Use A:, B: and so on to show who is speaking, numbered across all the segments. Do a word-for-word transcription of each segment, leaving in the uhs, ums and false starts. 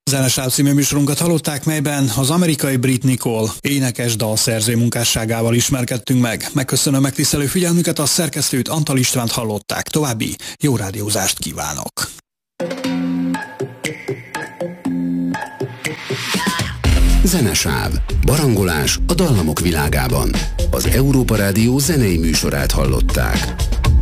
A: Zenesáv című műsorunkat hallották, melyben az amerikai Brit Nicole énekes dalszerző munkásságával ismerkedtünk meg. Megköszönöm megtisztelő figyelmüket, a szerkesztőt, Antal Istvánt hallották. További jó rádiózást kívánok!
B: Zenesáv. Barangolás a dallamok világában. Az Európa Rádió zenei műsorát hallották.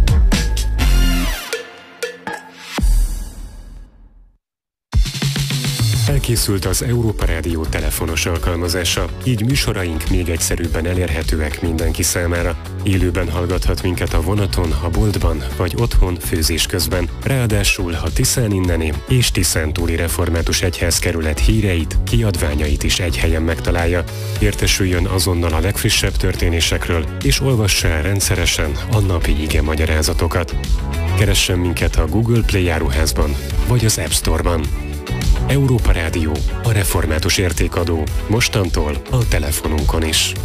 C: Elkészült az Európa Rádió telefonos alkalmazása, így műsoraink még egyszerűbben elérhetőek mindenki számára. Élőben hallgathat minket a vonaton, a boltban vagy otthon főzés közben. Ráadásul a Tiszán inneni és Tiszántúli Református Egyházkerület híreit, kiadványait is egy helyen megtalálja. Értesüljön azonnal a legfrissebb történésekről, és olvassa el rendszeresen a napi ige magyarázatokat. Keressen minket a Google Play áruházban vagy az App Store-ban. Európa Rádió, a református értékadó, mostantól a telefonunkon is.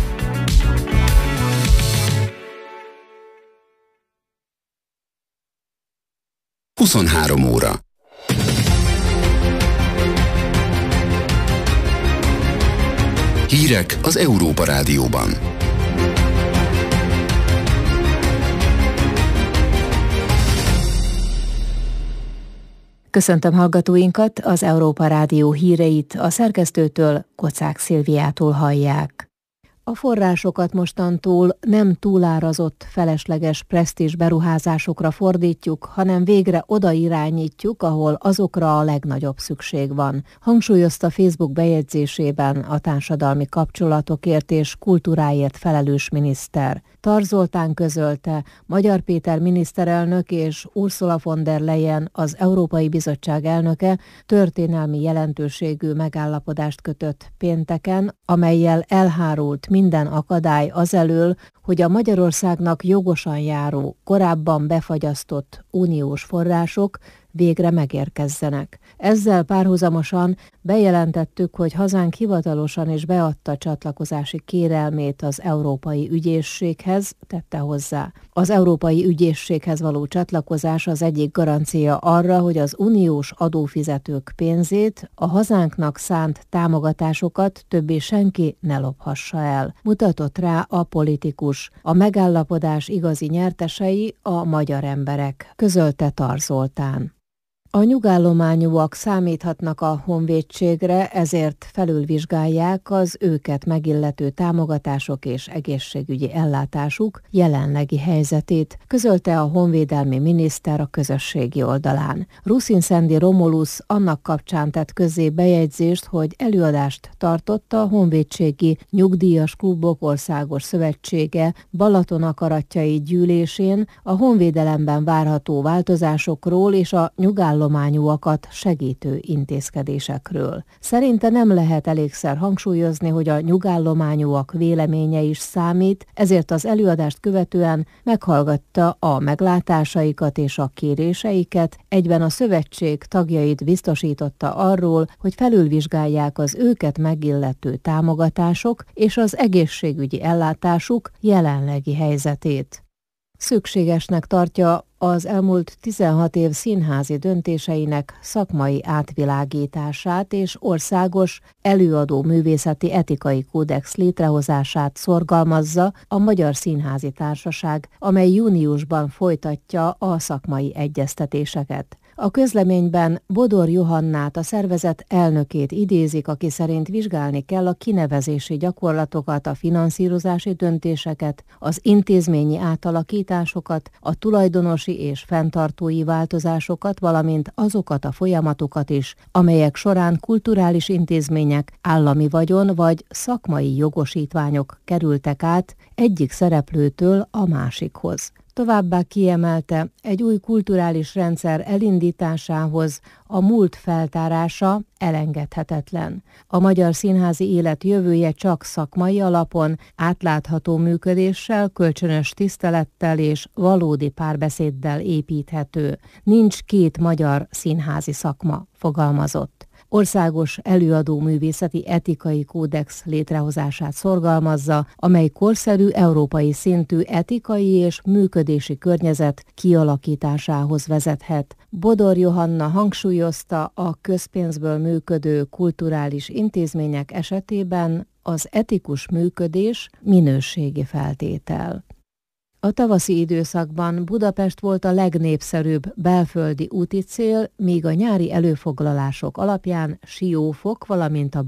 B: huszonhárom óra. Hírek az Európa Rádióban.
D: Köszöntöm hallgatóinkat, az Európa Rádió híreit a szerkesztőtől, Kocák Szilviától hallják. A forrásokat mostantól nem túlárazott, felesleges presztízs beruházásokra fordítjuk, hanem végre oda irányítjuk, ahol azokra a legnagyobb szükség van, hangsúlyozta Facebook bejegyzésében a társadalmi kapcsolatokért és kultúráért felelős miniszter. Tar Zoltán közölte, Magyar Péter miniszterelnök és Ursula von der Leyen, az Európai Bizottság elnöke történelmi jelentőségű megállapodást kötött pénteken, amellyel elhárult minden akadály azelől, hogy a Magyarországnak jogosan járó, korábban befagyasztott uniós források végre megérkezzenek. Ezzel párhuzamosan bejelentettük, hogy hazánk hivatalosan is beadta csatlakozási kérelmét az Európai Ügyészséghez, tette hozzá. Az Európai Ügyészséghez való csatlakozás az egyik garancia arra, hogy az uniós adófizetők pénzét, a hazánknak szánt támogatásokat többé senki ne lophassa el. Mutatott rá a politikus. A megállapodás igazi nyertesei a magyar emberek, közölte Tar Zoltán. A nyugállományúak számíthatnak a honvédségre, ezért felülvizsgálják az őket megillető támogatások és egészségügyi ellátásuk jelenlegi helyzetét, közölte a honvédelmi miniszter a közösségi oldalán. Ruszinszendi Romulus annak kapcsán tett közzé bejegyzést, hogy előadást tartott a Honvédségi Nyugdíjas Klubok Országos Szövetsége Balatonakaratjai gyűlésén a honvédelemben várható változásokról és a nyugállományúak állományúakat segítő intézkedésekről. Szerinte nem lehet elégszer hangsúlyozni, hogy a nyugállományúak véleménye is számít, ezért az előadást követően meghallgatta a meglátásaikat és a kéréseiket, egyben a szövetség tagjait biztosította arról, hogy felülvizsgálják az őket megillető támogatások és az egészségügyi ellátásuk jelenlegi helyzetét. Szükségesnek tartja az elmúlt tizenhat év színházi döntéseinek szakmai átvilágítását és országos előadó művészeti etikai kódex létrehozását szorgalmazza a Magyar Színházi Társaság, amely júniusban folytatja a szakmai egyeztetéseket. A közleményben Bodor Johannát, a szervezet elnökét idézik, aki szerint vizsgálni kell a kinevezési gyakorlatokat, a finanszírozási döntéseket, az intézményi átalakításokat, a tulajdonosi és fenntartói változásokat, valamint azokat a folyamatokat is, amelyek során kulturális intézmények, állami vagyon vagy szakmai jogosítványok kerültek át egyik szereplőtől a másikhoz. Továbbá kiemelte, egy új kulturális rendszer elindításához a múlt feltárása elengedhetetlen. A magyar színházi élet jövője csak szakmai alapon, átlátható működéssel, kölcsönös tisztelettel és valódi párbeszéddel építhető. Nincs két magyar színházi szakma, fogalmazott. Országos előadó művészeti etikai kódex létrehozását szorgalmazza, amely korszerű európai szintű etikai és működési környezet kialakításához vezethet, Bodor Johanna hangsúlyozta, a közpénzből működő kulturális intézmények esetében az etikus működés minőségi feltétel. A tavaszi időszakban Budapest volt a legnépszerűbb belföldi úticél, míg a nyári előfoglalások alapján Siófok, valamint a